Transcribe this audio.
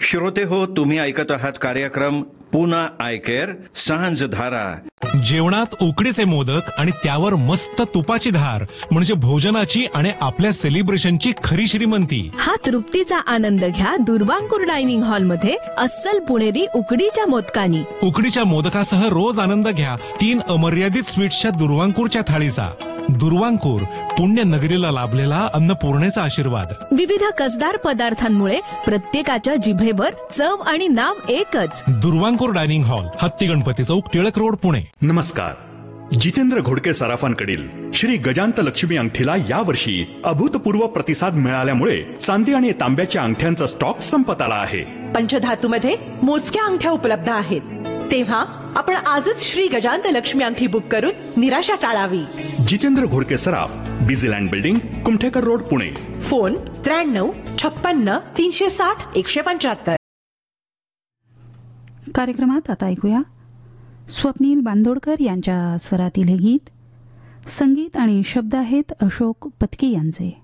श्रोते हो, तुम्ही ऐकत आहात कार्यक्रम पुना आय केअर सांज धारा. जेवणात उकडीचे मोदक आणि त्यावर मस्त तुपाची धार म्हणजे भोजनाची आणि आपल्या सेलिब्रेशनची खरी श्रीमंती. हा तृप्तीचा आनंद घ्या दुर्वांकूर डायनिंग हॉल मध्ये अस्सल पुणेरी उकडीच्या मोदकानी. उकडीच्या मोदकासह रोज आनंद घ्या 3 अमर्यादित स्वीट्सच्या दुर्वांकूरच्या थाळीचा. दुर्वांकूर, पुण्यनगरीला लाभलेला अन्नपूर्णेचा आशीर्वाद. विविध कसदार पदार्थांमुळे प्रत्येकाच्या जिभेवर चव आणि नाव एकच. दुर्वांकूर डायनिंग हॉल, हत्ती गणपती चौक, टिळक रोड, पुणे. नमस्कार. जितेंद्र घोडके सराफांकडील श्री गजांत लक्ष्मी अंगठीला यावर्षी अभूतपूर्व प्रतिसाद मिळाल्यामुळे चांदी आणि तांब्याच्या अंगठ्यांचा स्टॉक संपत आला आहे. पंचधातूमध्ये मोजक्या अंगठ्या उपलब्ध आहेत, तेव्हा आपण आजच श्री गजांत लक्ष्मी अंगठी बुक करून निराशा टाळावी. जितेंद्र घोडके सराफ, Busyland building, Kumthekar road, Pune. Phone 93 56 360 175. कार्यक्रमात आता ऐकूया स्वप्नील बांदोडकर यांच्या स्वरातील हे गीत. संगीत आणि शब्द आहेत अशोक पत्की यांचे.